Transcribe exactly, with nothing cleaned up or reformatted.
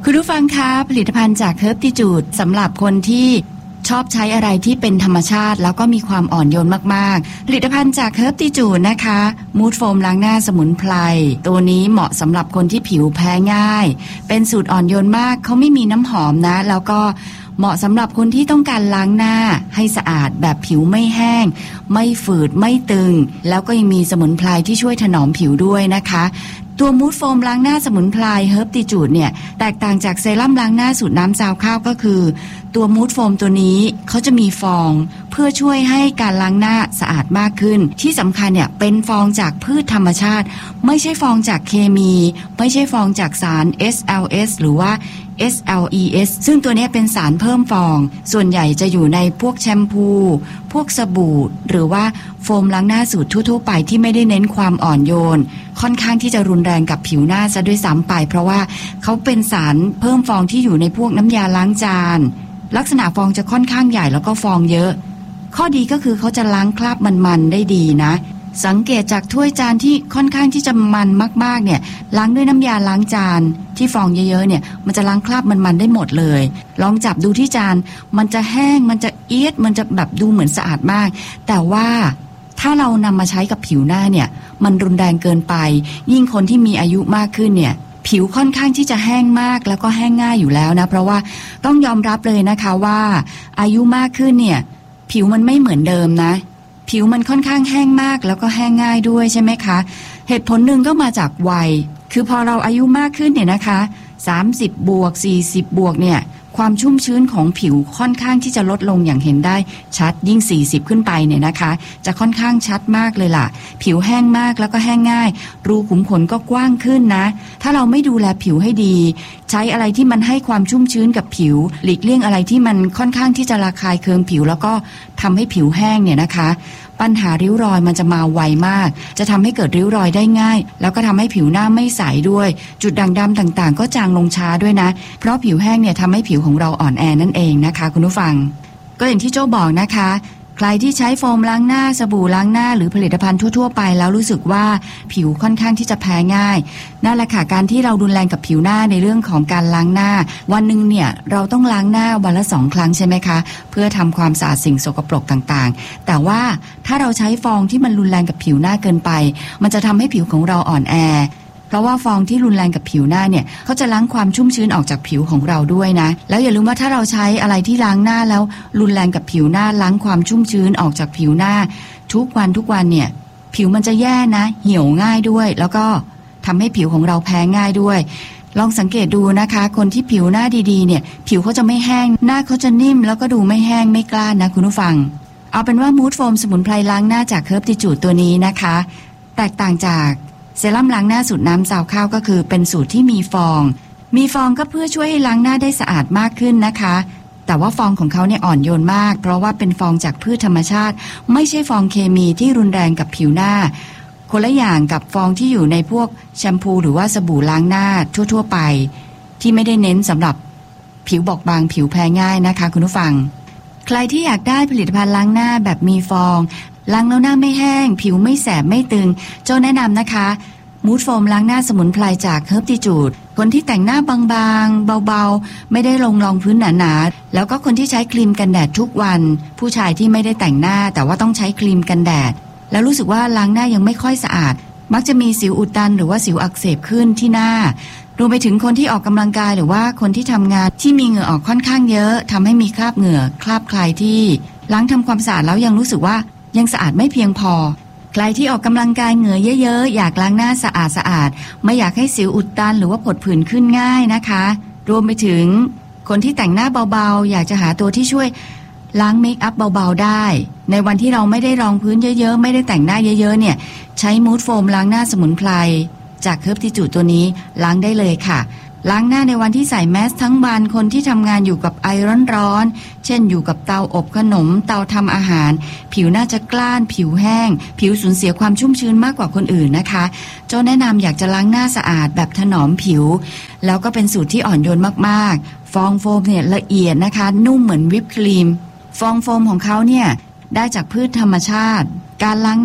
คุณผู้ฟังคะผลิตภัณฑ์จากเฮิร์บติจูดสำหรับคนที่ชอบใช้อะไรที่เป็นธรรมชาติแล้วก็มีความอ่อนโยนมากๆผลิตภัณฑ์จากเฮิร์บติจูดนะคะมูดโฟมล้างหน้าสมุนไพรตัวนี้เหมาะสำหรับคนที่ผิวแพ้ง่ายเป็นสูตรอ่อนโยนมากเขาไม่มีน้ำหอมนะแล้วก็เหมาะสำหรับคนที่ต้องการล้างหน้าให้สะอาดแบบผิวไม่แห้งไม่ฝืดไม่ตึงแล้วก็ยังมีสมุนไพรที่ช่วยถนอมผิวด้วยนะคะตัวมูดโฟมล้างหน้าสมุนไพรเฮิร์บติจูดเนี่ยแตกต่างจากเซรั่มล้างหน้าสูตรน้ำซาวข้าวก็คือตัวมูดโฟมตัวนี้เขาจะมีฟองเพื่อช่วยให้การล้างหน้าสะอาดมากขึ้นที่สำคัญเนี่ยเป็นฟองจากพืชธรรมชาติไม่ใช่ฟองจากเคมีไม่ใช่ฟองจากสาร เอส แอล เอส หรือว่า เอส แอล อี เอส ซึ่งตัวนี้เป็นสารเพิ่มฟองส่วนใหญ่จะอยู่ในพวกแชมพูพวกสบู่หรือว่าโฟมล้างหน้าสูตรทั่วๆไปที่ไม่ได้เน้นความอ่อนโยนค่อนข้างที่จะรุนแรงกับผิวหน้าซะด้วยซ้ำไปเพราะว่าเขาเป็นสารเพิ่มฟองที่อยู่ในพวกน้ำยาล้างจานลักษณะฟองจะค่อนข้างใหญ่แล้วก็ฟองเยอะข้อดีก็คือเขาจะล้างคราบมันๆได้ดีนะสังเกตจากถ้วยจานที่ค่อนข้างที่จะมันมากๆเนี่ยล้างด้วยน้ำยาล้างจานที่ฟองเยอะๆเนี่ยมันจะล้างคราบมันๆได้หมดเลยลองจับดูที่จานมันจะแห้งมันจะเอียดมันจะแบบดูเหมือนสะอาดมากแต่ว่าถ้าเรานำมาใช้กับผิวหน้าเนี่ยมันรุนแรงเกินไปยิ่งคนที่มีอายุมากขึ้นเนี่ยผิวค่อนข้างที่จะแห้งมากแล้วก็แห้งง่ายอยู่แล้วนะเพราะว่าต้องยอมรับเลยนะคะว่าอายุมากขึ้นเนี่ยผิวมันไม่เหมือนเดิมนะผิวมันค่อนข้างแห้งมากแล้วก็แห้งง่ายด้วยใช่ไหมคะเหตุผลหนึ่งก็มาจากวัยคือพอเราอายุมากขึ้นเนี่ยนะคะสามสิบบวกสี่สิบบวกเนี่ยความชุ่มชื้นของผิวค่อนข้างที่จะลดลงอย่างเห็นได้ชัดยิ่งสี่สิบขึ้นไปเนี่ยนะคะจะค่อนข้างชัดมากเลยล่ะผิวแห้งมากแล้วก็แห้งง่ายรูขุมขนก็กว้างขึ้นนะถ้าเราไม่ดูแลผิวให้ดีใช้อะไรที่มันให้ความชุ่มชื้นกับผิวหลีกเลี่ยงอะไรที่มันค่อนข้างที่จะระคายเคืองผิวแล้วก็ทำให้ผิวแห้งเนี่ยนะคะปัญหาริ้วรอยมันจะมาไวมากจะทำให้เกิดริ้วรอยได้ง่ายแล้วก็ทำให้ผิวหน้าไม่ใสด้วยจุดด่างดำต่างๆก็จางลงช้าด้วยนะเพราะผิวแห้งเนี่ยทำให้ผิวของเราอ่อนแอนั่นเองนะคะคุณผู้ฟังก็อย่างที่โจ้บอกนะคะใครที่ใช้โฟมล้างหน้าสบู่ล้างหน้าหรือผลิตภัณฑ์ทั่วๆไปแล้วรู้สึกว่าผิวค่อนข้างที่จะแพ้ง่ายนั่นแหละค่ะการที่เรารุนแรงกับผิวหน้าในเรื่องของการล้างหน้าวันนึงเนี่ยเราต้องล้างหน้าวันละสองครั้งใช่ไหมคะเพื่อทำความสะอาดสิ่งสกปรกต่างๆแต่ว่าถ้าเราใช้ฟองที่มันรุนแรงกับผิวหน้าเกินไปมันจะทำให้ผิวของเราอ่อนแอเพราะว่าฟองที่รุนแรงกับผิวหน้าเนี่ยเขาจะล้างความชุ่มชื้นออกจากผิวของเราด้วยนะแล้วอย่าลืมว่าถ้าเราใช้อะไรที่ล้างหน้าแล้วรุนแรงกับผิวหน้าล้างความชุ่มชื้นออกจากผิวหน้าทุกวันทุกวันเนี่ยผิวมันจะแย่นะเหี่ยวง่ายด้วยแล้วก็ทำให้ผิวของเราแพ้ง่ายด้วยลองสังเกตดูนะคะคนที่ผิวหน้าดีๆเนี่ยผิวเขาจะไม่แห้งหน้าเขาจะนิ่มแล้วก็ดูไม่แห้งไม่กล้านนะคุณผู้ฟังเอาเป็นว่ามูดโฟมสมุนไพรล้างหน้าจากเฮิร์บติจูดตัวนี้นะคะแตกต่างจากเซรั่มล้างหน้าสูตรน้ำซาวข้าวก็คือเป็นสูตรที่มีฟองมีฟองก็เพื่อช่วยให้ล้างหน้าได้สะอาดมากขึ้นนะคะแต่ว่าฟองของเขาเนี่ยอ่อนโยนมากเพราะว่าเป็นฟองจากพืชธรรมชาติไม่ใช่ฟองเคมีที่รุนแรงกับผิวหน้าคนละอย่างกับฟองที่อยู่ในพวกแชมพูหรือว่าสบู่ล้างหน้าทั่วๆไปที่ไม่ได้เน้นสำหรับผิวบอบบางผิวแพ้ง่ายนะคะคุณผู้ฟังใครที่อยากได้ผลิตภัณฑ์ล้างหน้าแบบมีฟองล้างแล้วหน้าไม่แห้งผิวไม่แสบไม่ตึงโจ้แนะนำนะคะมูดโฟมล้างหน้าสมุนไพรจากเฮิร์บติจูดคนที่แต่งหน้าบางๆเบาๆไม่ได้ลงรองพื้นหนาๆแล้วก็คนที่ใช้ครีมกันแดดทุกวันผู้ชายที่ไม่ได้แต่งหน้าแต่ว่าต้องใช้ครีมกันแดดแล้วรู้สึกว่าล้างหน้ายังไม่ค่อยสะอาดมักจะมีสิวอุดตันหรือว่าสิวอักเสบขึ้นที่หน้ารวมไปถึงคนที่ออกกำลังกายหรือว่าคนที่ทำงานที่มีเหงื่อออกค่อนข้างเยอะทำให้มีคราบเหงื่อคราบใครที่ล้างทำความสะอาดแล้วยังรู้สึกว่ายังสะอาดไม่เพียงพอใครที่ออกกำลังกายเหงื่อเยอะๆอยากล้างหน้าสะอาดสะอาดไม่อยากให้สิวอุดตันหรือว่าผดผื่นขึ้นง่ายนะคะรวมไปถึงคนที่แต่งหน้าเบาๆอยากจะหาตัวที่ช่วยล้างเมคอัพเบาๆได้ในวันที่เราไม่ได้รองพื้นเยอะๆไม่ได้แต่งหน้าเยอะๆเนี่ยใช้มูดโฟมล้างหน้าสมุนไพรจากเฮิร์บติจูดตัวนี้ล้างได้เลยค่ะล้างหน้าในวันที่ใส่แมสทั้งวันคนที่ทำงานอยู่กับไอร้อนๆเช่นอยู่กับเตาอบขนมเตาทำอาหารผิวน่าจะกล้านผิวแห้งผิวสูญเสียความชุ่มชื้นมากกว่าคนอื่นนะคะโจ้แนะนำอยากจะล้างหน้าสะอาดแบบถนอมผิวแล้วก็เป็นสูตรที่อ่อนโยนมากๆฟองโฟมเนี่ยละเอียดนะคะนุ่มเหมือนวิปครีมฟองโฟมของเขาเนี่ยได้จากพืชธรรมชาติการล้าง